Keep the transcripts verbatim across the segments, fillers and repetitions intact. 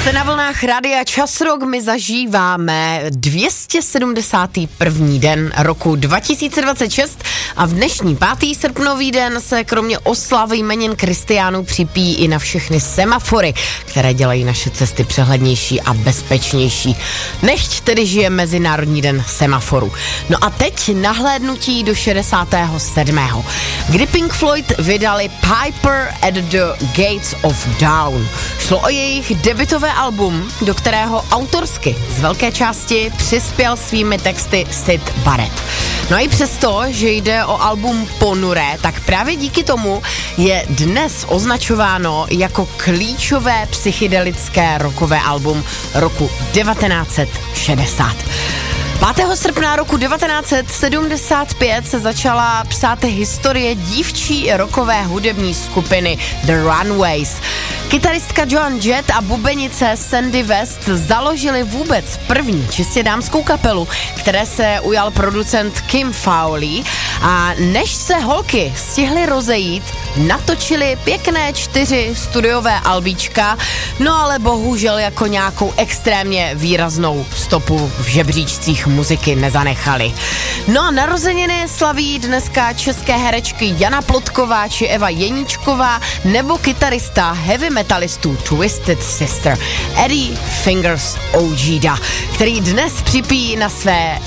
Jste na vlnách Rádia Časrok, my zažíváme dvě stě sedmdesátý první den roku dva tisíce dvacet šest a v dnešní pátý srpnový den se kromě oslavy jmenin Kristiánů připíjí i na všechny semafory, které dělají naše cesty přehlednější a bezpečnější. Nechť tedy žije Mezinárodní den semaforu. No a teď nahlédnutí do šedesátého sedmého kdy Pink Floyd vydali Piper at the Gates of Dawn. Šlo o jejich debutové album, do kterého autorsky z velké části přispěl svými texty Syd Barrett. No a i přesto, že jde o album ponuré, tak právě díky tomu je dnes označováno jako klíčové psychedelické rockové album roku devatenáct set šedesát. pátého srpna roku devatenáct set sedmdesát pět se začala psát historie dívčí rockové hudební skupiny The Runaways. Kytaristka Joan Jett a bubenice Sandy West založili vůbec první čistě dámskou kapelu, které se ujal producent Kim Fowley, a než se holky stihly rozejít, natočili pěkné čtyři studiové albíčka, no ale bohužel jako nějakou extrémně výraznou stopu v žebříčcích muziky nezanechali. No a narozeniny slaví dneska české herečky Jana Plotková či Eva Jeníčková nebo kytarista heavy metalistů Twisted Sister Eddie Fingers Ojeda, který dnes připíjí na své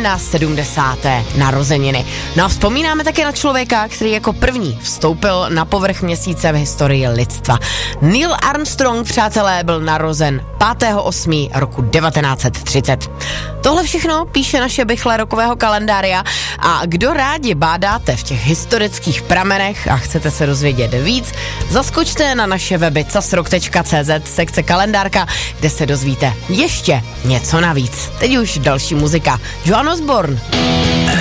sedmdesáté narozeniny. No a vzpomínáme také na člověka, který jako první vstoupil na povrch měsíce v historii lidstva. Neil Armstrong, přátelé, byl narozen pátého osmého roku devatenáct set třicet. Tohle všechno píše naše bychle rokového kalendária a kdo rádi bádáte v těch historických pramenech a chcete se dozvědět víc, zaskočte na naše weby casrock tečka cz sekce kalendárka, kde se dozvíte ještě něco navíc. Teď už další muzika. Joan Osborne.